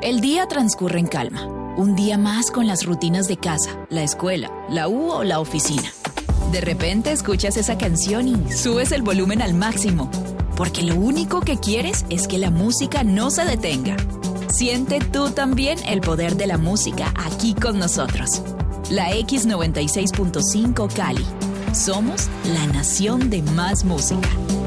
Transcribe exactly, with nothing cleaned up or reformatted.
El día transcurre en calma. Un día más con las rutinas de casa, la escuela, la U o la oficina. De repente escuchas esa canción y subes el volumen al máximo, porque lo único que quieres es que la música no se detenga. Siente tú también el poder de la música aquí con nosotros. La X noventa y seis punto cinco Cali. Somos la nación de más música.